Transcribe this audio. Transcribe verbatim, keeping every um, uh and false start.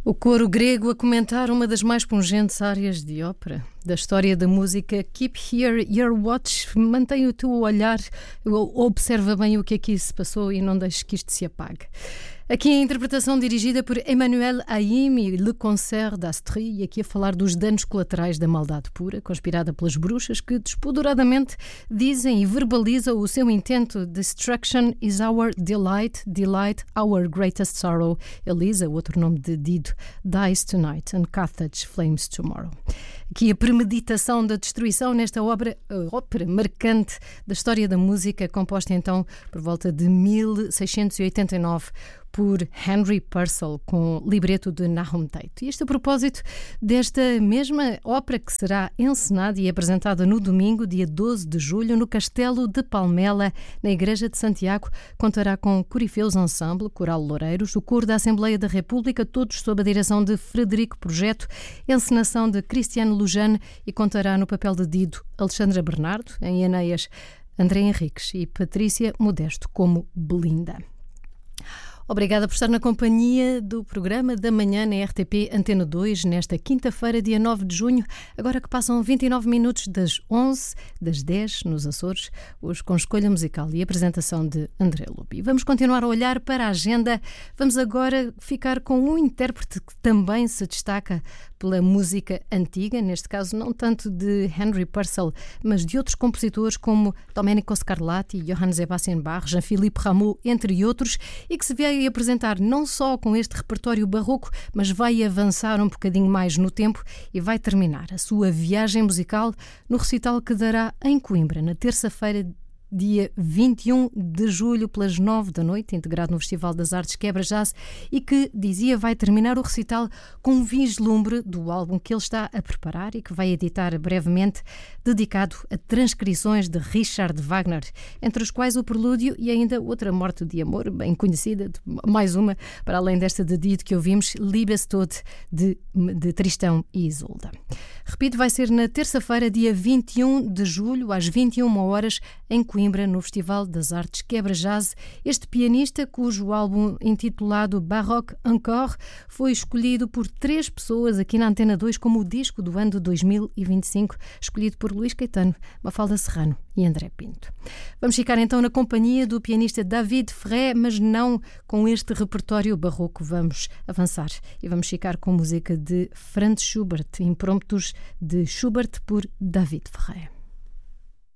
O coro grego a comentar uma das mais pungentes áreas de ópera da história da música. Keep here your watch, mantém o teu olhar, observa bem o que aqui se passou e não deixes que isto se apague. Aqui a interpretação dirigida por Emmanuel Haïm e Le Concert d'Astrid, e aqui a falar dos danos colaterais da maldade pura, conspirada pelas bruxas que despoderadamente dizem e verbalizam o seu intento. Destruction is our delight, delight our greatest sorrow. Elisa, outro nome de Dido, dies tonight and Carthage flames tomorrow. Aqui a premeditação da destruição nesta obra, ópera marcante da história da música, composta então por volta de mil seiscentos e oitenta e nove por Henry Purcell, com libreto de Nahum Tate. E isto a propósito desta mesma ópera que será encenada e apresentada no domingo, dia doze de julho, no Castelo de Palmela, na Igreja de Santiago. Contará com Corifeus Ensemble, Coral Loureiros, o Coro da Assembleia da República, todos sob a direção de Frederico Projeto, encenação de Cristiano Lujane, e contará no papel de Dido Alexandra Bernardo, em Enéas André Henriques e Patrícia Modesto como Belinda. Obrigada por estar na companhia do programa da manhã na R T P Antena dois, nesta quinta-feira, dia nove de junho, agora que passam vinte e nove minutos das onze, das dez nos Açores, hoje com escolha musical e apresentação de André Lupi. Vamos continuar a olhar para a agenda. Vamos agora ficar com um intérprete que também se destaca pela música antiga, neste caso não tanto de Henry Purcell, mas de outros compositores como Domenico Scarlatti, Johann Sebastian Bach, Jean-Philippe Rameau, entre outros, e que se veio a apresentar não só com este repertório barroco, mas vai avançar um bocadinho mais no tempo e vai terminar a sua viagem musical no recital que dará em Coimbra, na terça-feira, dia vinte e um de julho, pelas nove da noite, integrado no Festival das Artes Quebra Jazz, e que, dizia, vai terminar o recital com um vislumbre do álbum que ele está a preparar e que vai editar brevemente, dedicado a transcrições de Richard Wagner, entre os quais o Prelúdio e ainda outra Morte de Amor, bem conhecida, mais uma, para além desta de Dido que ouvimos, Liebestod, de, de Tristão e Isolda. Repito, vai ser na terça-feira, dia vinte e um de julho, às vinte e uma horas, em Coimbra, no Festival das Artes Quebra Jazz. Este pianista, cujo álbum intitulado Baroque Encore foi escolhido por três pessoas aqui na Antena dois como o disco do ano de dois mil e vinte e cinco, escolhido por Luís Caetano, Mafalda Serrano e André Pinto. Vamos ficar então na companhia do pianista David Ferré, mas não com este repertório barroco. Vamos avançar e vamos ficar com música de Franz Schubert, impromptus de Schubert por David Ferré.